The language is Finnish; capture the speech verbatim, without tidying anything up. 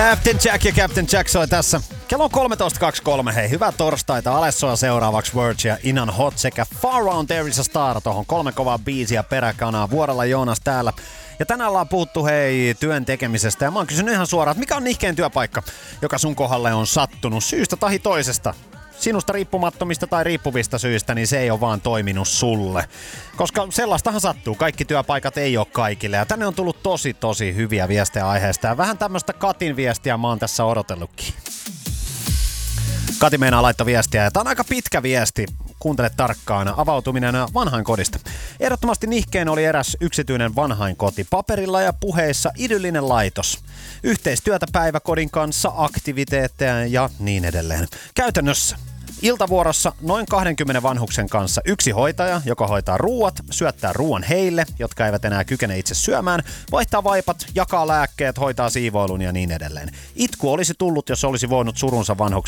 Captain Jack ja Captain Jack soi tässä. Kello on kolmetoista kaksikymmentäkolme. Hei, hyvää torstaita. Alessoa seuraavaksi Verge ja Inan Hot sekä Far Round There is a Star. Tohon kolme kovaa biisiä peräkanaa. Vuorolla Joonas täällä. Ja tänään ollaan puhuttu hei työn tekemisestä. Ja mä oon kysynyt ihan suoraan, että mikä on nihkeen työpaikka, joka sun kohdalle on sattunut syystä tai toisesta. Sinusta riippumattomista tai riippuvista syistä, niin se ei ole vaan toiminut sulle. Koska sellaistahan sattuu. Kaikki työpaikat ei ole kaikille. Ja tänne on tullut tosi, tosi hyviä viestejä aiheesta. Ja vähän tämmöistä Katin viestiä mä oon tässä odotellutkin. Kati meinaa laittaa viestiä. Ja tää on aika pitkä viesti. Kuuntele tarkkaan. Avautuminen vanhainkodista. Ehdottomasti nihkeen oli eräs yksityinen vanhainkoti. Paperilla ja puheissa idyllinen laitos. Yhteistyötä päiväkodin kanssa, aktiviteetteja ja niin edelleen. Käytännössä iltavuorossa noin kaksikymmentä vanhuksen kanssa yksi hoitaja, joka hoitaa ruuat, syöttää ruoan heille, jotka eivät enää kykene itse syömään, vaihtaa vaipat, jakaa lääkkeet, hoitaa siivoilun ja niin edelleen. Itku olisi tullut, jos olisi voinut surunsa vanhukselle